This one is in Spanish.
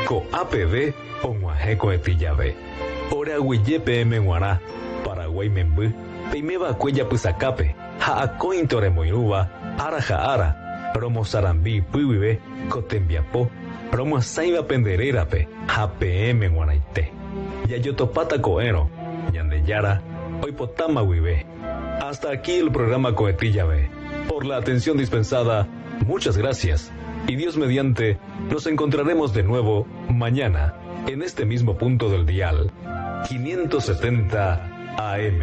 ko APD onguaheko etillave. Oraguijepe emenguará Paraguay memby peimeva kueja pysakápe ha akóinte oremoirũva ára ha ára romosarambi ipyguive ko tembiapo romoasãiva penderérape ha peẽme g̃uarãite jajotopáta ko'ẽrõ Ñandejára oipotáma guive. Hasta aquí el programa Coetillave. Por la atención dispensada, muchas gracias. Y Dios mediante, nos encontraremos de nuevo mañana en este mismo punto del dial 570 AM.